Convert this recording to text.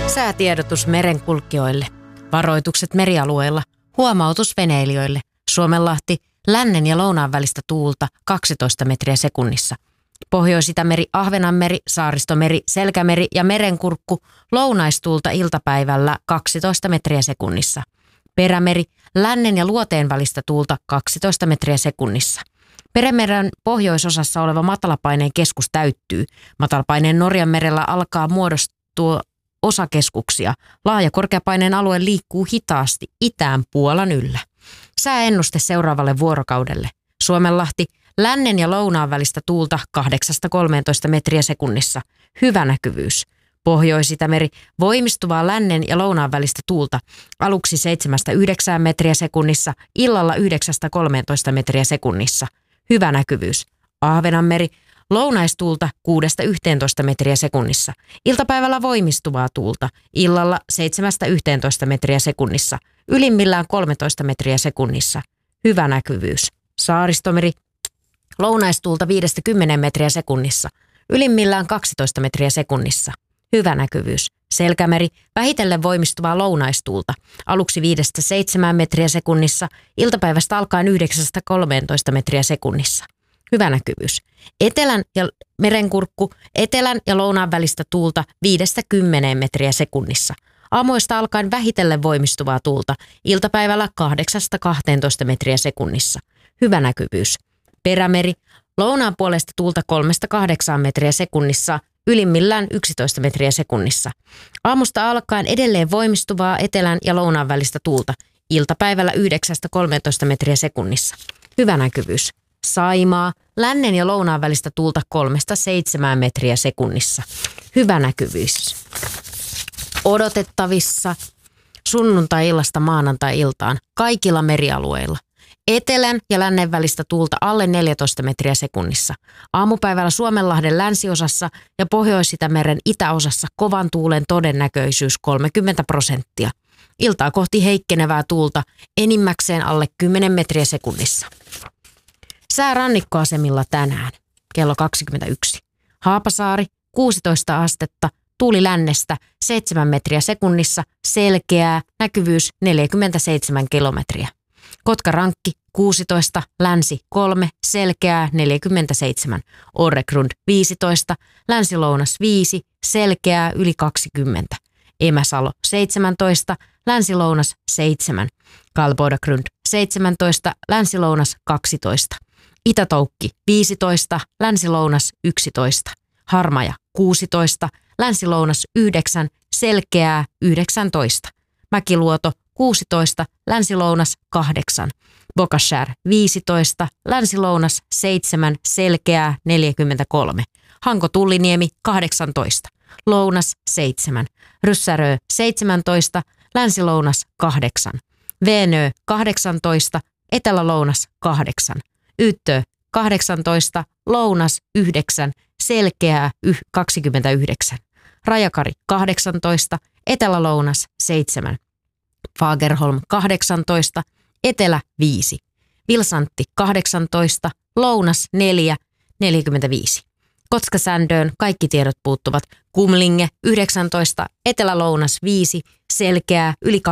Säätiedotus merenkulkijoille. Varoitukset merialueilla. Huomautus veneilijöille. Suomenlahti, lännen ja lounaan välistä tuulta 12 metriä sekunnissa. Pohjois-Itämeri, Ahvenanmeri, Saaristomeri, Selkämeri ja Merenkurkku lounaistuulta iltapäivällä 12 metriä sekunnissa. Perämeri, lännen ja luoteen välistä tuulta 12 metriä sekunnissa. Perämeren pohjoisosassa oleva matalapaineen keskus täyttyy. Matalapaineen Norjanmerellä alkaa muodostua osakeskuksia. Laaja korkeapaineen alue liikkuu hitaasti itään Puolan yllä. Sääennuste seuraavalle vuorokaudelle. Suomenlahti, lännen ja lounaan välistä tuulta 8-13 metriä sekunnissa. Hyvä näkyvyys. Pohjois-Itämeri, voimistuvaa lännen ja lounaan välistä tuulta. Aluksi 7-9 metriä sekunnissa, illalla 9-13 metriä sekunnissa. Hyvä näkyvyys. Ahvenanmeri, lounaistuulta 6-11 metriä sekunnissa. Iltapäivällä voimistuvaa tuulta. Illalla 7-11 metriä sekunnissa. Ylimmillään 13 metriä sekunnissa. Hyvä näkyvyys. Saaristomeri, lounaistuulta 5-10 metriä sekunnissa. Ylimmillään 12 metriä sekunnissa. Hyvä näkyvyys. Selkämeri, vähitellen voimistuvaa lounaistuulta. Aluksi 5-7 metriä sekunnissa. Iltapäivästä alkaen 9-13 metriä sekunnissa. Hyvä näkyvyys. Etelän ja Merenkurkku, etelän ja lounaan välistä tuulta 5-10 metriä sekunnissa. Aamuista alkaen vähitellen voimistuvaa tuulta. Iltapäivällä 8-12 metriä sekunnissa. Hyvä näkyvyys. Perämeri, lounaan puolesta tuulta 3-8 metriä sekunnissa. Ylimmillään 11 metriä sekunnissa. Aamusta alkaen edelleen voimistuvaa etelän ja lounaan välistä tuulta. Iltapäivällä 9-13 metriä sekunnissa. Hyvä näkyvyys. Saimaa, lännen ja lounaan välistä tuulta 3-7 metriä sekunnissa. Hyvä näkyvyys. Odotettavissa sunnuntai-illasta maanantai-iltaan kaikilla merialueilla. Etelän ja lännen välistä tuulta alle 14 metriä sekunnissa. Aamupäivällä Suomenlahden länsiosassa ja Pohjois-Itämeren itäosassa kovan tuulen todennäköisyys 30%. Iltaa kohti heikkenevää tuulta enimmäkseen alle 10 metriä sekunnissa. Sää rannikkoasemilla tänään kello 21. Haapasaari 16 astetta, tuuli lännestä 7 metriä sekunnissa, selkeää, näkyvyys 47 kilometriä. Kotkarankki 16, länsi 3, selkeää 47. Orregrund 15, länsilounas 5, selkeää yli 20. Emäsalo 17, länsilounas 7. Kalbodagrund 17, länsilounas 12. Itätoukki 15, länsilounas 11. Harmaja 16, länsilounas 9, selkeää 19. Mäkiluoto 16, länsilounas 8. Bokashär 15, länsilounas 7, selkeää 43. Hanko-Tulliniemi 18, lounas 7. Ryssärö 17, länsilounas 8. Veenö 18, etelälounas 8. Yttö 18, lounas 9, selkeää 29. Rajakari 18, etelälounas 7. Fagerholm 18, etelä 5. Vilsantti 18, lounas 4, 45. Kotkasändöön kaikki tiedot puuttuvat. Kumlinge 19, etelä-lounas 5, selkeää yli